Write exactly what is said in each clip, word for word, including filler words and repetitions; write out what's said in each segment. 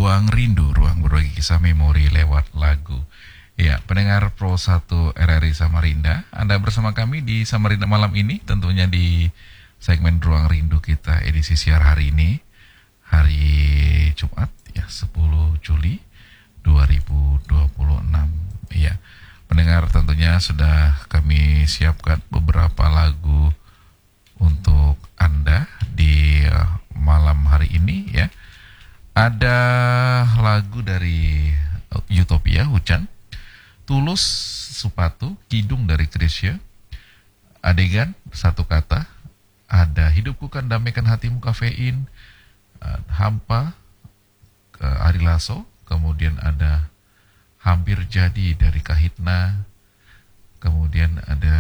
Ruang Rindu, ruang berbagi kisah memori lewat lagu. Ya, pendengar Pro satu R R I Samarinda, Anda bersama kami di Samarinda malam ini, tentunya di segmen Ruang Rindu kita edisi siar hari ini, hari Jumat ya, sepuluh Juli dua ribu dua puluh enam. Ya, pendengar, tentunya sudah kami siapkan beberapa lagu untuk Anda di uh, malam hari ini ya. Ada lagu dari Utopia, Hujan, Tulus, Supatu, Kidung dari Krisya, Adegan, Satu Kata, ada Hidupku Kan Damaikan Hatimu, Kafein, Hampa, Ari Lasso, kemudian ada Hampir Jadi dari Kahitna, kemudian ada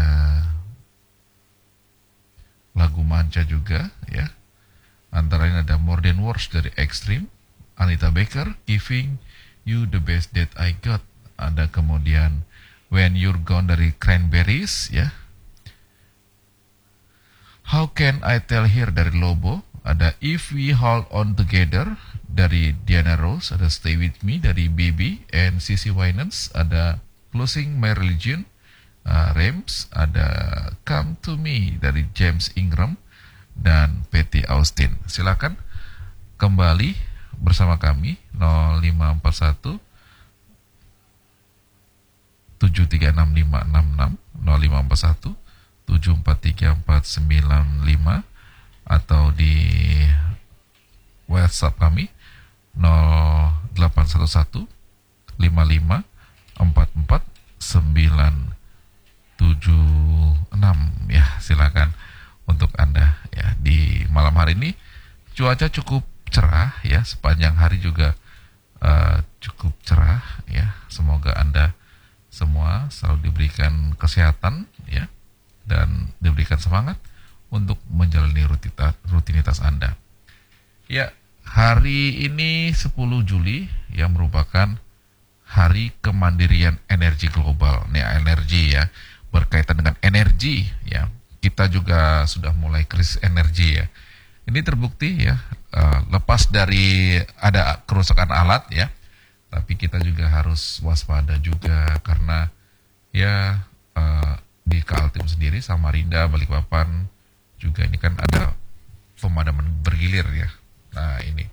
lagu Manca juga ya. Antara lain ada More Than Words dari Extreme, Anita Baker, Giving You The Best That I Got. Ada kemudian When You're Gone dari Cranberries ya. How Can I Tell Here dari Lobo. Ada If We Hold On Together dari Diana Rose. Ada Stay With Me dari Baby and Sissy Winans. Ada Closing My Religion, uh, Rems. Ada Come To Me dari James Ingram dan Patty Austin. Silakan kembali bersama kami nol lima empat satu tujuh tiga enam lima enam enam, nol lima empat satu tujuh empat tiga empat sembilan lima, atau di WhatsApp kami nol delapan satu satu lima lima empat empat sembilan tujuh enam ya. Silakan untuk Anda ya. Di malam hari ini cuaca cukup cerah ya, sepanjang hari juga uh, cukup cerah ya. Semoga Anda semua selalu diberikan kesehatan ya, dan diberikan semangat untuk menjalani rutinitas, rutinitas Anda. Ya, hari ini sepuluh Juli yang merupakan Hari Kemandirian Energi Global. Nih, energi ya, berkaitan dengan energi ya. Kita juga sudah mulai krisis energi ya. Ini terbukti ya, uh, lepas dari ada kerusakan alat ya, tapi kita juga harus waspada juga karena ya uh, di Kaltim sendiri, Samarinda, Balikpapan juga ini kan ada pemadaman bergilir ya. Nah ini,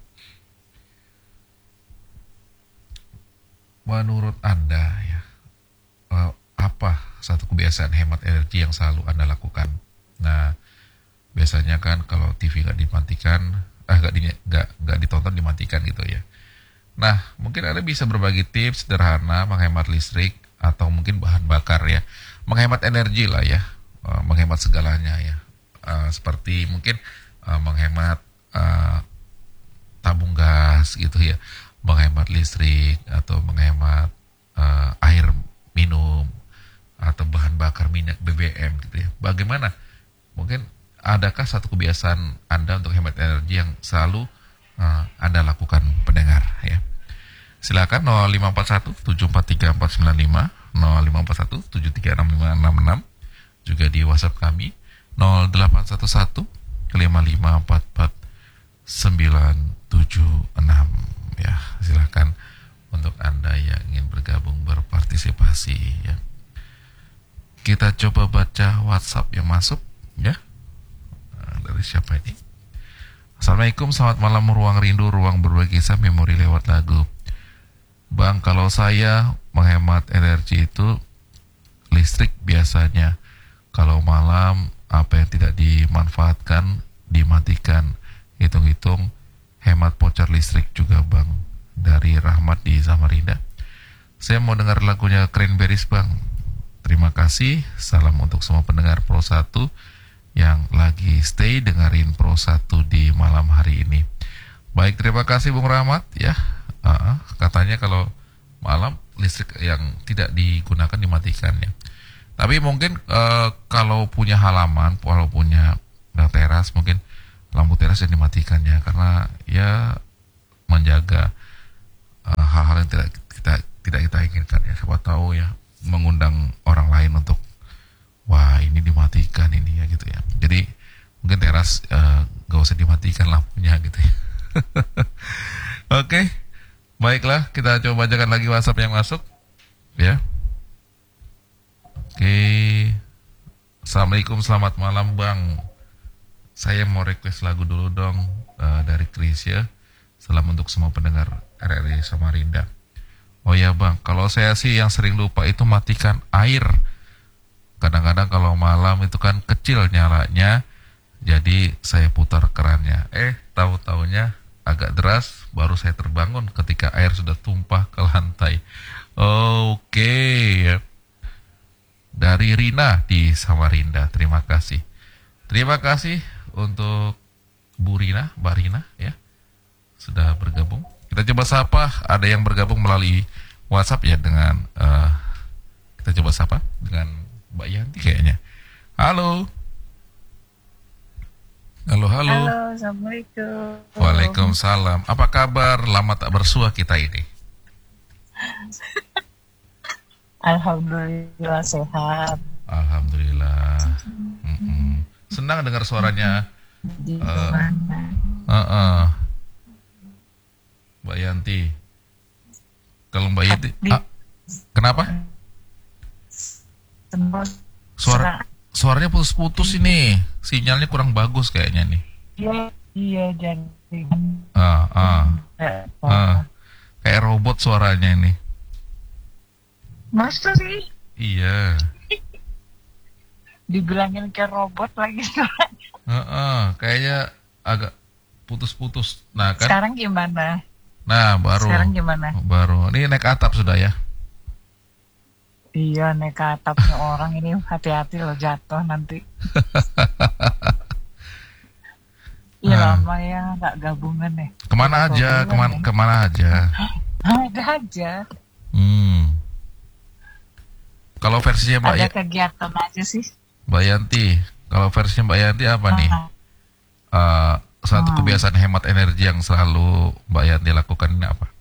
menurut Anda ya, uh, apa satu kebiasaan hemat energi yang selalu Anda lakukan? Nah, biasanya kan kalau T V nggak dimatikan, ah nggak di, nggak nggak ditonton dimatikan gitu ya. Nah, mungkin Anda bisa berbagi tips sederhana menghemat listrik atau mungkin bahan bakar ya, menghemat energi lah ya, uh, menghemat segalanya ya. Uh, seperti mungkin uh, menghemat uh, tabung gas gitu ya, menghemat listrik atau menghemat uh, air minum atau bahan bakar minyak B B M gitu ya. Bagaimana? Mungkin adakah satu kebiasaan Anda untuk hemat energi yang selalu uh, Anda lakukan, pendengar ya? Silakan nol lima empat satu tujuh empat tiga empat sembilan lima, nol lima empat satu tujuh tiga enam lima enam enam, juga di WhatsApp kami nol delapan satu satu lima lima empat empat sembilan tujuh enam ya. Silakan untuk Anda yang ingin bergabung berpartisipasi ya. Kita coba baca WhatsApp yang masuk ya. Dari siapa ini? Assalamualaikum, selamat malam Ruang Rindu, ruang berbagi kisah memori lewat lagu. Bang, kalau saya menghemat energi itu listrik biasanya. Kalau malam apa yang tidak dimanfaatkan dimatikan. Hitung-hitung hemat voucher listrik juga Bang. Dari Rahmat di Samarinda. Saya mau dengar lagunya Cranberries Bang. Terima kasih. Salam untuk semua pendengar Pro satu yang lagi stay dengerin Pro satu di malam hari ini. Baik, terima kasih Bung Rahmat ya. Uh, katanya kalau malam listrik yang tidak digunakan dimatikan ya. Tapi mungkin uh, kalau punya halaman, kalau punya teras, mungkin lampu teras yang dimatikan ya, karena ya menjaga uh, hal-hal yang tidak kita tidak kita inginkan ya. Siapa tahu ya mengundang orang lain untuk wah ini dimatikan ini ya gitu ya. Jadi mungkin teras uh, gak usah dimatikan lampunya gitu ya. Oke, Baiklah, kita coba bacakan lagi WhatsApp yang masuk. Ya. Oke. Assalamualaikum, selamat malam Bang. Saya mau request lagu dulu dong uh, dari Krisya. Salam untuk semua pendengar R R I Samarinda. Oh ya Bang, kalau saya sih yang sering lupa itu matikan air. Kadang-kadang kalau malam itu kan kecil nyalanya, jadi saya putar kerannya. Eh, tahu-taunya agak deras, baru saya terbangun ketika air sudah tumpah ke lantai. Oke, ya. Dari Rina di Samarinda, terima kasih. Terima kasih untuk Bu Rina, Mbak Rina ya, sudah bergabung. Kita coba sapa, ada yang bergabung melalui WhatsApp ya dengan uh, kita coba sapa dengan Mbak Yanti kayaknya. Halo. Halo, halo. Halo, Assalamualaikum. Waalaikumsalam. Apa kabar? Lama tak bersua kita ini. Alhamdulillah sehat. Alhamdulillah. Mm-mm. Senang dengar suaranya. Di Uh, mana? uh, uh, Mbak Yanti. Kalau Mbak Yanti, Di ah, kenapa? tembus Suara serak. suaranya putus-putus ini. Sinyalnya kurang bagus kayaknya nih. Iya, iya jadi. Ah, ah, Eh, ah. Kayak robot suaranya ini. Masa sih? Iya. Dibilangin kayak robot lagi. Uh, uh, kayaknya agak putus-putus. Nah kan? Sekarang gimana? Nah baru. Sekarang gimana? Baru. Ini naik atap sudah ya. Iya, naik ke atapnya orang ini hati-hati loh jatuh nanti. Iya Nah, lama ya nggak gabungan nih. kemana Udah aja? gabungan Kemana, ya. kemana aja? Ada aja. Hmm. Kalau versinya Mbak Ada ya, kegiatan aja sih. Mbak Yanti. Kalau versinya Mbak Yanti apa nih? Ah, Uh, satu hmm. kebiasaan hemat energi yang selalu Mbak Yanti lakukan ini apa?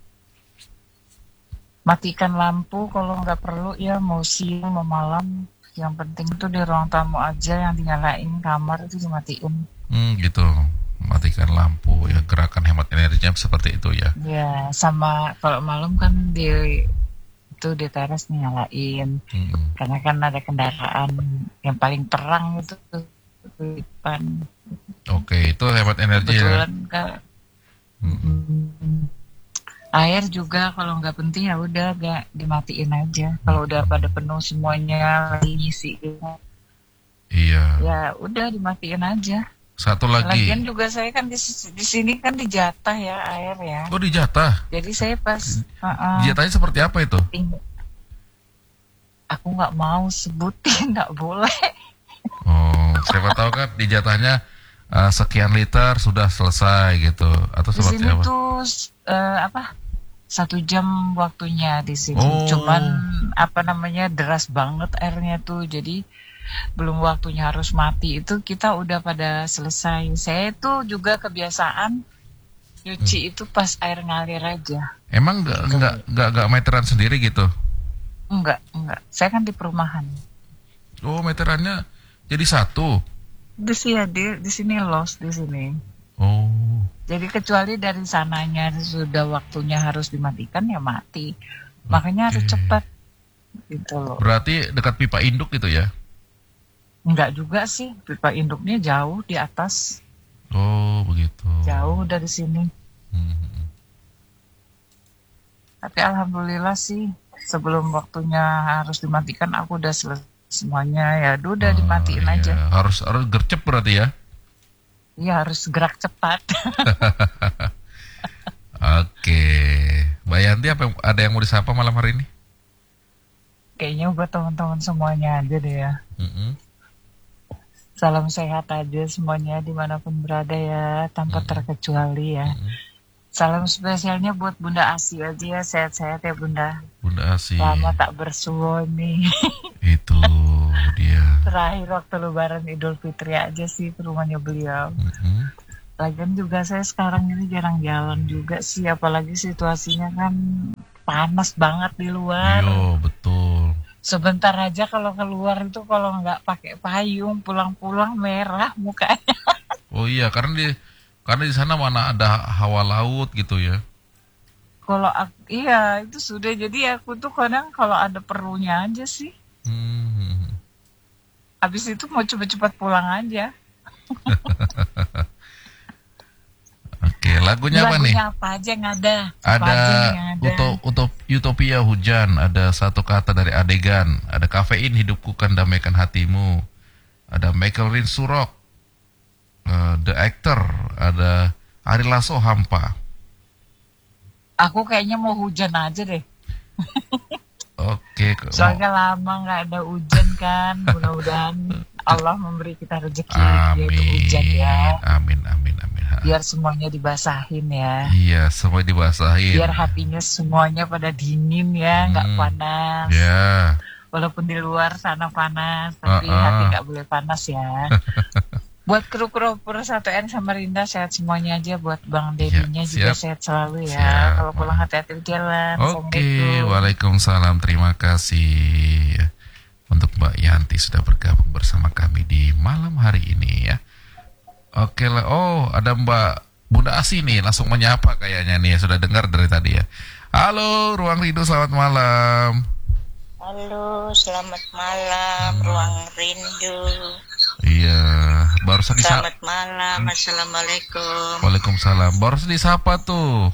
Matikan lampu kalau nggak perlu ya, mau siang mau malam. Yang penting tuh di ruang tamu aja yang dinyalain, kamar itu dimatiin. Hmm, gitu. Matikan lampu ya, gerakan hemat energinya seperti itu ya. Ya sama kalau malam kan di itu di teras nyalain. Hmm. Karena kan ada kendaraan yang paling terang itu tuh di depan. Oke, itu hemat energi ya. Kebetulan kan Hmm. mm, air juga kalau nggak penting ya udah gak dimatiin aja. Kalau udah pada penuh semuanya lagi ngisi gitu, Iya. ya udah dimatiin aja. Satu lagi. Lagian juga saya kan di, di sini kan dijatah ya air ya. Oh, dijatah. Jadi saya pas uh-uh, Dijatahnya seperti apa itu? ting- aku nggak mau sebutin, nggak boleh. Oh, siapa tahu kan dijatahnya uh, sekian liter sudah selesai gitu atau Di seperti sini apa? tuh uh, apa satu jam waktunya di sini. Oh. Cuman apa namanya deras banget airnya tuh. Jadi belum waktunya harus mati itu kita udah pada selesai. Saya tuh juga kebiasaan nyuci itu pas air ngalir aja. Emang nggak nggak nggak nggak meteran sendiri gitu? Enggak, enggak. Saya kan di perumahan. Oh, meterannya jadi satu. Di sini di, di sini los di sini. Oh, Jadi kecuali dari sananya sudah waktunya harus dimatikan ya mati. Makanya harus oke. cepat gitu loh. Berarti dekat pipa induk gitu ya? Enggak juga sih, pipa induknya jauh di atas, Oh, begitu. jauh dari sini. Hmm. Tapi alhamdulillah sih sebelum waktunya harus dimatikan aku udah selesai semuanya ya, udah Oh, dimatiin iya. aja. Harus harus gercep berarti ya? Iya harus gerak cepat. Oke. Mbak Yanti apa ada yang mau disapa malam hari ini? Kayaknya buat teman-teman semuanya aja deh ya. Mm-mm. Salam sehat aja semuanya dimanapun berada ya, tanpa Mm-mm. terkecuali ya. Mm-mm. Salam spesialnya buat Bunda Asi aja ya, sehat-sehat ya Bunda. Bunda Asi. Lama tak bersua nih. Itu dia. Terakhir waktu lebaran Idul Fitri aja sih ke rumahnya beliau. Mm-mm. Lagian juga saya sekarang ini jarang jalan juga sih, apalagi situasinya kan panas banget di luar. Iya, betul. Sebentar aja kalau keluar itu kalau nggak pakai payung pulang-pulang merah mukanya. Oh iya, karena di karena di sana mana ada hawa laut gitu ya. Kalau aku, iya itu sudah, jadi aku tuh kadang kalau ada perlunya aja sih. Hmm. Habis itu mau cepet-cepet pulang aja. Oke, lagunya apa nih? Lagunya apa aja yang ada? Apa Ada aja nih yang ada? Uto, Utop, Utopia Hujan, ada Satu Kata dari Adegan, ada Kafein Hidupku Kan Damaikan Hatimu, ada Michael Rin Surok, eh, The Actor, ada Ari Lasso Hampa. Aku kayaknya mau hujan aja deh. Oke, ke- mau Soalnya lama nggak ada hujan kan. Mudah-mudahan Allah memberi kita rezeki yaitu hujan amin, ya. amin, amin, amin. Ha. Biar semuanya dibasahin ya. Iya, semua dibasahin. Biar hatinya semuanya pada dingin ya, nggak Hmm, panas. ya, Walaupun di luar sana panas, tapi uh-uh. hati nggak boleh panas ya. Buat kru-kru Pura satu N Samarinda sehat semuanya aja. Buat Bang Iya, Dedinya juga siap, sehat selalu ya. siap. Kalau pulang hati-hati di jalan. Oke, Assalamualaikum. waalaikumsalam. Terima kasih untuk Mbak Yanti sudah bergabung bersama kami di malam hari ini ya. Oke lah, oh ada Mbak Bunda Asi nih, langsung menyapa kayaknya nih, sudah dengar dari tadi ya. Halo, Ruang Rindu, selamat malam. Halo, selamat malam, Ruang Rindu. Iya, barusan disapa. Selamat malam, Assalamualaikum. Waalaikumsalam, barusan disapa tuh.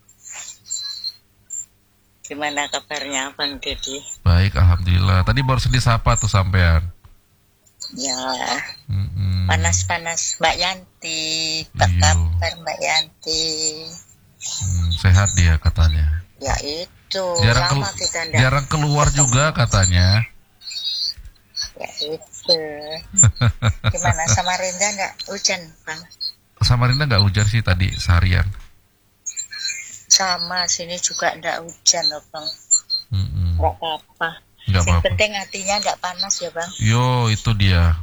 Gimana kabarnya, Bang Dedi? Baik, alhamdulillah. Tadi barusan disapa tuh sampean. Ya, Mm-mm. panas-panas, Mbak Yanti. Apa Iya. kabar, Mbak Yanti? Hmm, sehat dia katanya. Ya itu, Jarang, lama kelu- kita ndak. jarang keluar juga katanya. Ya itu. Gimana, Samarinda nggak hujan, Bang? Samarinda nggak hujan sih tadi seharian. Sama, sini juga ndak hujan loh, Bang. Mm-mm. Nggak apa-apa. Nggak Yang apa-apa. penting hatinya nggak panas ya, Bang. Yo, itu dia.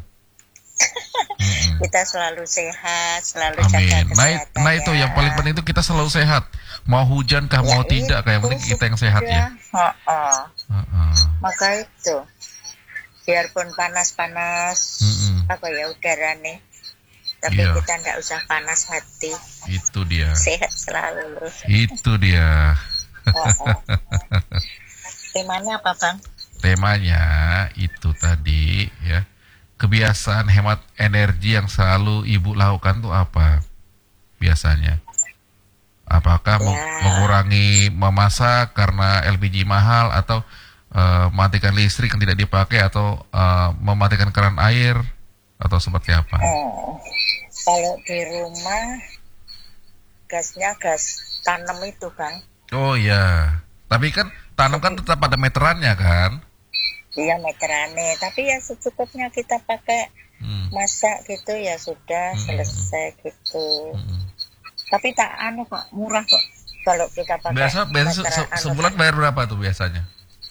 Mm-mm. Kita selalu sehat, selalu jaga Amin. Nah, kesehatan. it- nah itu yang paling penting itu kita selalu sehat. Mau hujan kah, mau tidak, kayak penting kita yang sehat ya. Heeh. Heeh. Maka itu, biarpun panas-panas, Mm-mm. apa ya udara nih, tapi Iya. kita nggak usah panas hati, Itu dia. sehat selalu. Itu dia. Heeh. Temanya apa, Bang? Temanya itu tadi ya. Kebiasaan hemat energi yang selalu Ibu lakukan tuh apa biasanya? Apakah meng- Ya. mengurangi memasak karena L P G mahal, atau eh, mematikan listrik yang tidak dipakai, atau eh, mematikan keran air, atau seperti apa? Oh, kalau di rumah gasnya gas tanam itu, Bang. Oh ya, tapi kan tanam kan tetap ada meterannya kan? Iya meterane, tapi ya secukupnya kita pakai Hmm. masak gitu ya sudah Hmm. selesai gitu. Hmm. Tapi tak anu kok, murah kok kalau kita pakai Biasa, biasa se- meteran se- anu. sebulan bayar berapa tuh biasanya?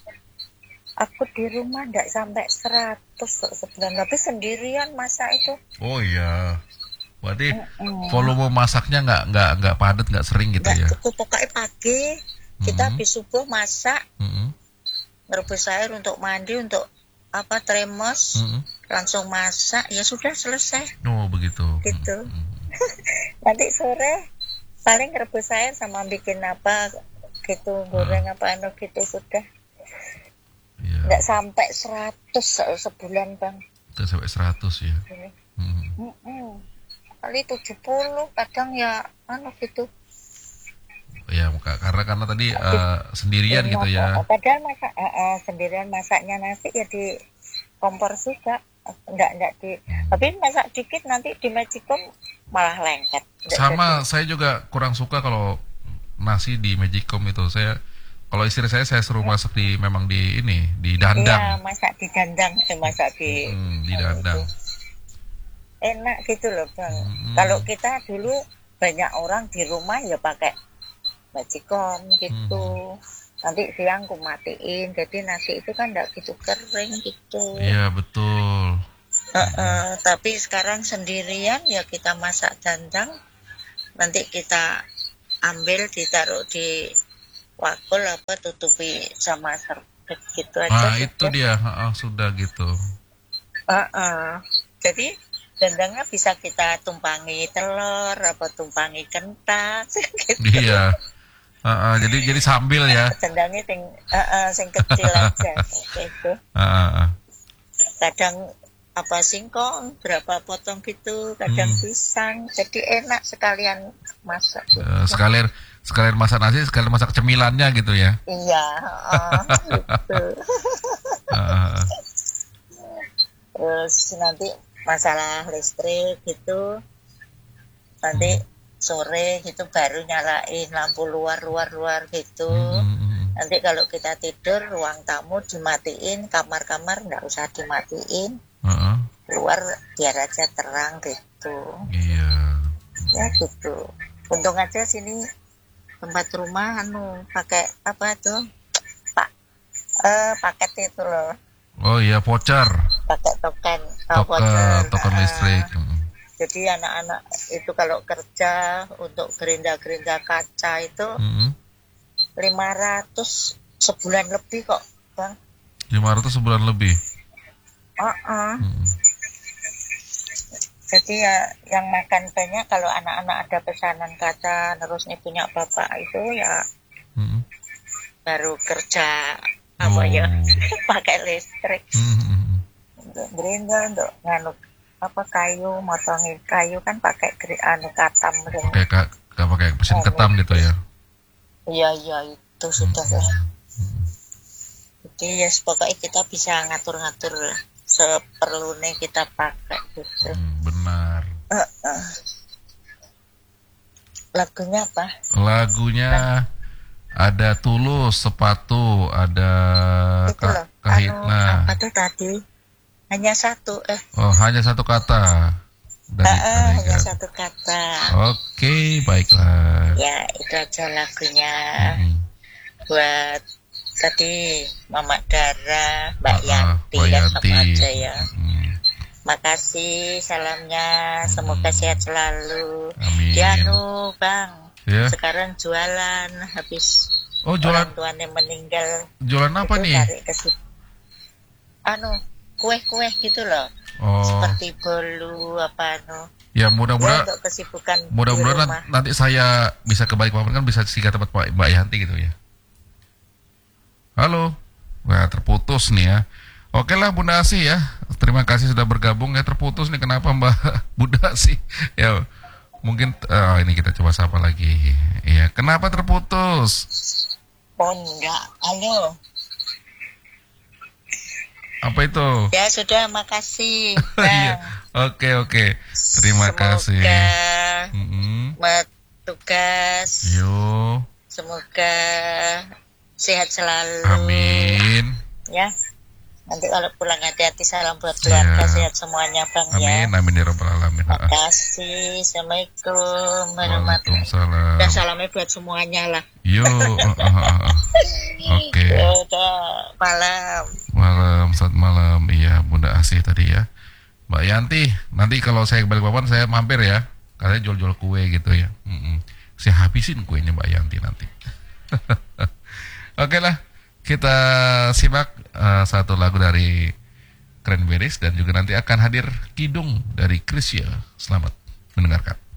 Aku di rumah ndak sampai seratus kok sebulan, tapi sendirian masak itu. Oh iya, berarti Mm-mm. volume masaknya nggak nggak nggak padat, nggak sering gitu Nggak ya? cukup, pokoknya pagi kita Mm-mm. habis subuh masak, Mm-mm. merebus air untuk mandi, untuk apa tremos, Mm-mm. langsung masak, ya sudah selesai. Oh begitu. Gitu. Mm-mm. Nanti sore paling rebus air sama bikin apa gitu, goreng apa anu gitu sudah. Iya, Nggak sampai seratus se- sebulan, Bang. itu sampai seratus ya. Ini. Mm. Mm-mm. Kali tujuh puluh kadang ya anu gitu. Ya, muka- karena karena tadi eh, sendirian gitu ya. Padahal masak eh, eh, sendirian masaknya nasi ya di kompor juga. Enggak enggak di. Hmm. Tapi masak dikit nanti di magicom malah lengket. Nggak Sama, jadi. saya juga kurang suka kalau nasi di Magicom itu. Saya kalau istri saya saya suruh masak di memang di ini di Iya, dandang. masak di dandang, eh, masak di Hmm, di anu dandang. itu. Enak gitu loh, Bang. Hmm. Kalau kita dulu banyak orang di rumah ya pakai magicom gitu. Hmm. Nanti siang ku matiin, jadi nasi itu kan enggak gitu kering gitu. Iya betul. Heeh, tapi sekarang sendirian ya kita masak dandang, nanti kita ambil ditaruh di wakul apa tutupi sama serbet gitu aja. Nah sudah. itu dia, heeh, sudah gitu. Heeh. Jadi dandangnya bisa kita tumpangi telur apa tumpangi kentang gitu. Iya. Uh, uh, jadi jadi sambil ya. Dendangnya sing, uh, uh, sing kecil aja gitu. Uh, uh, uh. Kadang apa singkong berapa potong gitu, kadang Hmm. pisang, jadi enak sekalian masak. Uh, sekalian sekalian masak nasi, sekalian masak cemilannya gitu ya. Iya, uh, gitu. Uh, uh, uh. Terus nanti masalah listrik gitu, nanti sore gitu baru nyalain lampu luar luar luar gitu. Hmm. Nanti kalau kita tidur ruang tamu dimatiin, kamar-kamar nggak usah dimatiin, Uh, uh. luar biar aja terang gitu. Iya. Ya gitu. Untung aja sini tempat rumah anu pakai apa tuh pak eh paket itu loh, Oh iya, voucher. pakai token oh, Token, voucher. token Ah, listrik. Mm. jadi anak-anak itu kalau kerja untuk gerinda-gerinda kaca itu Mm. lima ratus sebulan lebih kok bang. lima ratus sebulan lebih. Uh-uh. Mm. Jadi ya yang makan banyak kalau anak-anak ada pesanan kaca terus ini punya bapak itu ya Mm. baru kerja Oh. apa ya pakai listrik. Mm. Untuk gerinda, untuk nganu apa kayu, motongin kayu kan pakai geri, anu katam. Pakai ka, ka- pakai mesin ketam gitu ya. Iya iya itu sudah lah. Jadi ya pokoknya kita bisa ngatur-ngatur seperlunya kita pakai gitu. Hmm, benar. Uh, uh. Lagunya apa? Lagunya ada Tulus, Sepatu, ada Itu loh. Ka- Kahit. Anu Nah, apa tuh tadi? Hanya satu eh. oh hanya satu kata dari, Uh, uh, dari hanya Gar- satu kata. Oke, baiklah. Ya itu aja lagunya. Mm-mm. Buat tadi Mama Dara, Mbak Ah, ah, Yanti, Mbak ya Yanti. sama aja ya. Mm. Makasih salamnya, semoga Hmm. sehat selalu. Amin. Dianu Bang, Ya. sekarang jualan habis Oh, jualan orang tuanya meninggal. jualan apa Itu nih? cari kesip. Anu kue-kue gitu loh, Oh, seperti bolu apa anu. ya Ya mudah-mudahan untuk kesibukan di mudah-mudahan rumah. nan- nanti saya bisa ke Balikpapan kan bisa singgah tempat Mbak Mbak Yanti gitu ya. Halo. Wah, terputus nih ya. Oke lah Bunda Asih ya. Terima kasih sudah bergabung ya. Terputus nih kenapa Mbak Bunda Asih? Ya, mungkin oh, ini kita coba sapa lagi. Iya, kenapa terputus? Oh enggak, halo. Apa itu? Ya sudah, makasih Iya. Bang. Oke, oke. Terima kasih. Semoga Mm-mm. bertugas, Yo. semoga sehat selalu. Amin. Ya. Nanti kalau pulang hati-hati, salam buat keluarga, Ya. sehat semuanya Bang ya. Amin, amin ya rabbal alamin. Terima kasih. Assalamualaikum warahmatullahi wabarakatuh. Waalaikumsalam. Dan salamnya buat semuanya lah. Yo. uh, uh, uh, uh. Oke. Ya udah, malam. Malam, selamat malam. Iya, Bunda Asih tadi ya. Mbak Yanti, nanti kalau saya ke Balikpapan saya mampir ya. Katanya jual-jual kue gitu ya. Mm-mm. Saya habisin kuenya Mbak Yanti nanti. Oke lah, kita simak uh, satu lagu dari Cranberries dan juga nanti akan hadir Kidung dari Krisya. Selamat mendengarkan.